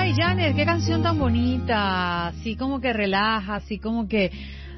Ay, Janet, qué canción tan bonita. Así como que relaja, así como que...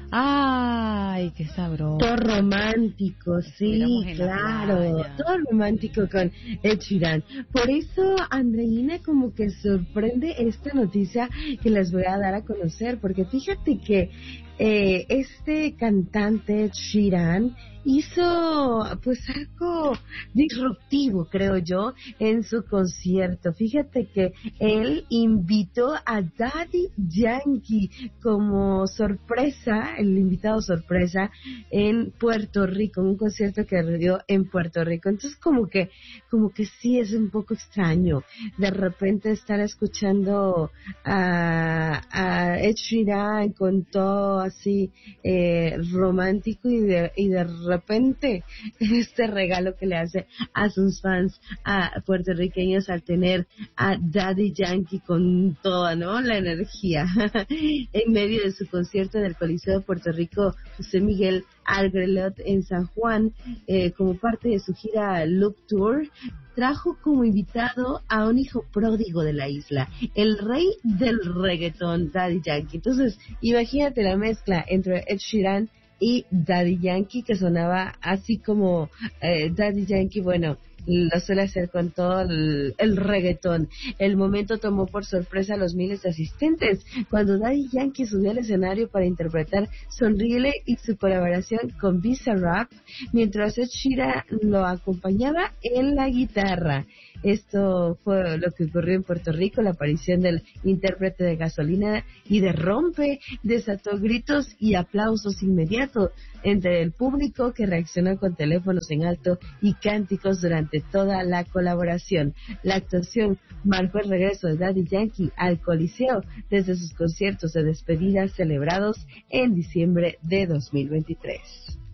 Ay, qué sabroso. Todo romántico, sí, claro. Todo romántico con Ed Sheeran. Por eso, Andreina, como que sorprende esta noticia que les voy a dar a conocer, porque fíjate que este cantante Ed Sheeran hizo pues algo disruptivo, creo yo, en su concierto. Fíjate que él invitó a Daddy Yankee como sorpresa, el invitado sorpresa en Puerto Rico, un concierto que dio en Puerto Rico. Entonces como que sí es un poco extraño de repente estar escuchando a Ed Sheeran con todo así romántico y de repente este regalo que le hace a sus fans a puertorriqueños al tener a Daddy Yankee con toda, ¿no?, la energía en medio de su concierto en el Coliseo de Puerto Rico José Miguel Agrelot en San Juan, como parte de su gira Loop Tour. Trajo como invitado a un hijo pródigo de la isla, el rey del reggaetón, Daddy Yankee. Entonces, imagínate la mezcla entre Ed Sheeran y Daddy Yankee, que sonaba así como Daddy Yankee, bueno, lo suele hacer con todo el reggaetón. El momento tomó por sorpresa a los miles de asistentes cuando Daddy Yankee subió al escenario para interpretar Sonríele y su colaboración con Bizarrap, mientras Ed Sheeran lo acompañaba en la guitarra. Esto fue lo que ocurrió en Puerto Rico. La aparición del intérprete de Gasolina y de Rompe desató gritos y aplausos inmediatos entre el público, que reaccionó con teléfonos en alto y cánticos durante toda la colaboración. La actuación marcó el regreso de Daddy Yankee al Coliseo desde sus conciertos de despedida celebrados en diciembre de 2023.